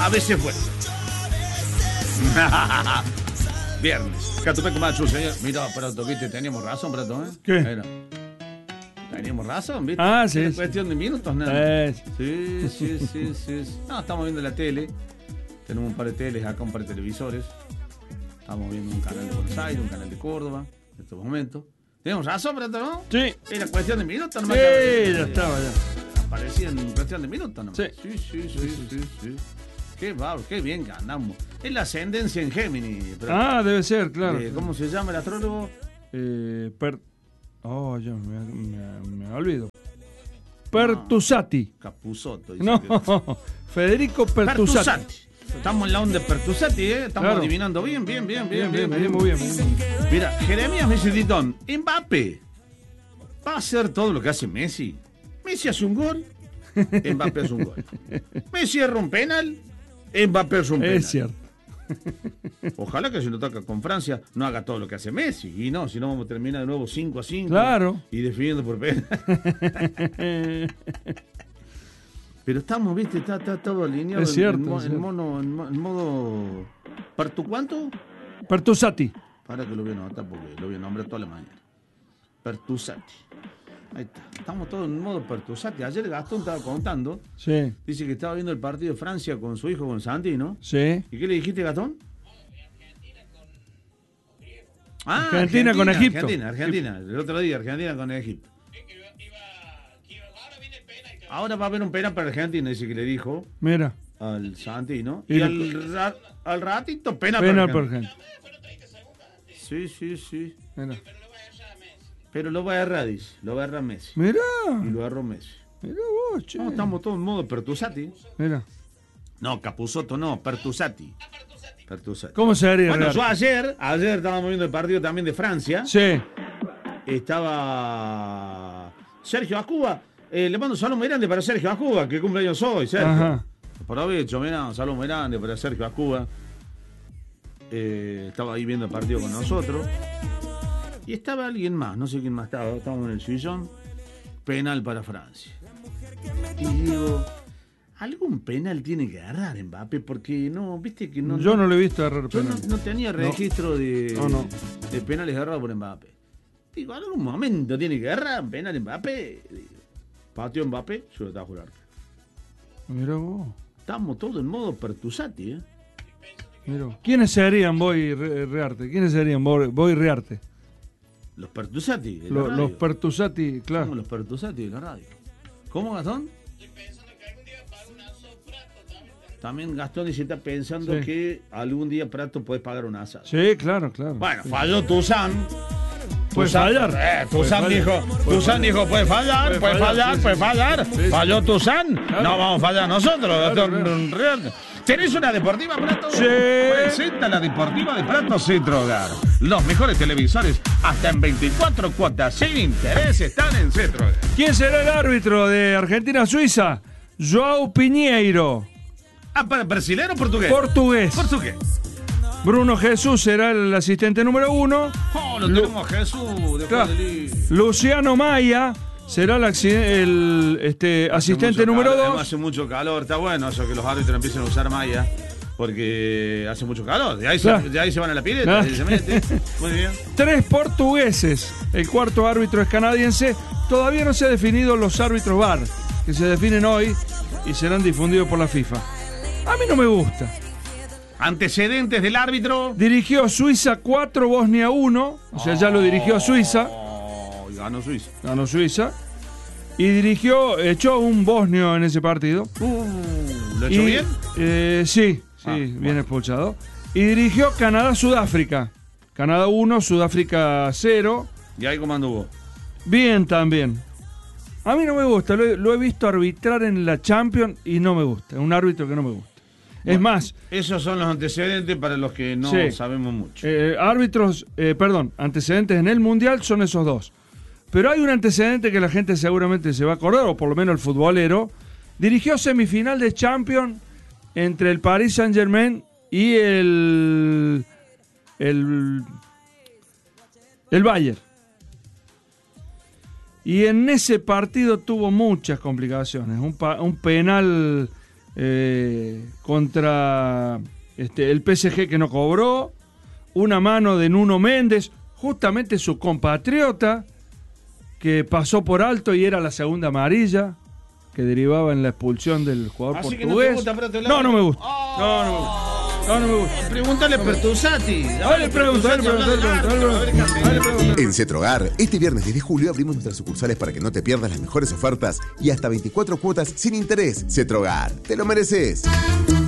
A veces fue. Viernes. Catupeco Machu, señor. Mira, Prato, viste, teníamos razón, Prato, ¿eh? ¿Qué? Era. Teníamos razón, ¿viste? Ah, sí. Es cuestión de minutos, ¿no? Sí. No, estamos viendo la tele. Tenemos un par de teles acá, un par de televisores. Estamos viendo un canal de Buenos Aires, un canal de Córdoba, en estos momentos. Teníamos razón, Prato, ¿no? Sí. Era cuestión de minutos, ¿no? Sí, ya estaba, ya. Aparecía en cuestión de minutos, ¿no? Sí. Sí. Qué bárbaro, qué bien ganamos. Es la ascendencia en Géminis. Ah, debe ser, claro. ¿Cómo se llama el astrólogo? Ya me olvido. Pertusati. Capusotto. No, Federico Pertusati. Pertusati. Estamos en la onda de Pertusati, ¿eh? Estamos Claro. adivinando bien. Venimos bien. Mira, Jeremías me dice Titón, Mbappé va a hacer todo lo que hace Messi. Messi hace un gol, Mbappé hace un gol. Messi erra un penal, Mbappé hace un penal. Es cierto. Ojalá que si lo toca con Francia no haga todo lo que hace Messi. Y no, si no vamos a terminar de nuevo 5-5. Claro. Y definiendo por penal. Pero estamos, viste, está todo alineado. Es cierto, en es cierto. modo. ¿Partu cuánto? Pertusati. Para que lo voy a anotar porque lo voy a nombrar toda la mañana. Pertusati. Ahí está. Estamos todos en modo Pertusati. Ayer Gastón estaba contando. Sí. Dice que estaba viendo el partido de Francia con su hijo, con Santi, ¿no? Sí. ¿Y qué le dijiste, Gastón? Argentina con Egipto. Argentina. El otro día, Argentina con Egipto. Ahora va a haber un penal para Argentina, dice que le dijo Mira. al Santi, ¿no? Y Y al ratito penal Pena para por Argentina. gente. Sí. Mira. Pero lo va a errar, dice. Lo va a errar Messi. Mira. Y lo erró Messi. Mira vos, che. No, estamos todos en modo Pertusati. Mira. No, Capusotto no, Pertusati. ¿Cómo se haría? Bueno, Real? yo ayer estábamos viendo el partido también de Francia. Sí. Estaba Sergio Acuba. Le mando un saludo muy grande para Sergio Acuba, que cumpleaños hoy, Sergio. Ajá. Aprovecho, mirá, un saludo muy grande para Sergio Acuba. Estaba ahí viendo el partido con nosotros. Y estaba alguien más, no sé quién más estaba. Estábamos en el sillón. Penal para Francia. Y digo, algún penal tiene que agarrar Mbappé, porque no, viste que no. Yo no lo he visto agarrar Yo penal. no tenía registro de penales agarrados por Mbappé. Digo, en algún momento tiene que agarrar un penal Mbappé. Digo, pateó Mbappé, yo lo estaba a jugar. Mira vos. Estamos todos en modo Pertusati, ¿eh? Mira. ¿Quiénes serían Boy Rearte? ¿Quiénes serían Boy Rearte? Los Pertusati de la radio. Los Pertusati, claro. Somos los Pertusati de la radio. ¿Cómo, Gastón? También Gastón dice, está pensando Sí. que algún día Prato puede pagar un asado. Sí, claro. Bueno, Sí. falló Tuzán. Puede fallar. Tuzán dijo, puede fallar. Sí. Falló Tuzán. Claro. No vamos a fallar nosotros. Claro, Gastón. claro. ¿Tenés una deportiva, Prato? Sí. Presenta la deportiva de Prato Centro Hogar. Los mejores televisores hasta en 24 cuotas sin interés están en Centro Hogar. ¿Quién será el árbitro de Argentina-Suiza? João Pinheiro. ¿Para brasileño o portugués? Portugués. Portugués. Bruno Jesús será el asistente número 1. Oh, lo tenemos a Jesús. Después Claro. del... Luciano Maya será el asistente número 2. Hace mucho calor, está bueno eso que los árbitros empiecen a usar malla, porque hace mucho calor. De ahí, Claro. de ahí se van a la pileta, Claro. ahí se mete. Muy bien. 3 portugueses. El cuarto árbitro es canadiense. Todavía no se han definido los árbitros VAR, que se definen hoy y serán difundidos por la FIFA. A mí no me gusta. Antecedentes del árbitro. Dirigió Suiza 4, Bosnia 1. O sea, ya lo dirigió a Suiza. Oh, y ganó Suiza. Ganó Suiza. Y echó un bosnio en ese partido. ¿Lo echó bien? Sí, Bueno. bien expulsado. Y dirigió Canadá-Sudáfrica. Canadá 1, Sudáfrica 0. ¿Y ahí cómo anduvo? Bien también. A mí no me gusta, lo he visto arbitrar en la Champions y no me gusta. Es un árbitro que no me gusta. Es más, Esos son los antecedentes para los que no Sí. sabemos mucho. antecedentes en el Mundial son esos dos. Pero hay un antecedente que la gente seguramente se va a acordar, o por lo menos el futbolero. Dirigió semifinal de Champions entre el Paris Saint-Germain y el Bayern. Y en ese partido tuvo muchas complicaciones. Un penal contra el PSG que no cobró, una mano de Nuno Méndez, justamente su compatriota, que pasó por alto y era la segunda amarilla, que derivaba en la expulsión del jugador Así portugués. Que no, te gusta, pero no me gusta. Oh. No me gusta. Pregúntale a Pertusati. Dale, pregunta. En Cetrogar, este viernes 10 de julio abrimos nuestras sucursales para que no te pierdas las mejores ofertas y hasta 24 cuotas sin interés. Cetrogar, te lo mereces.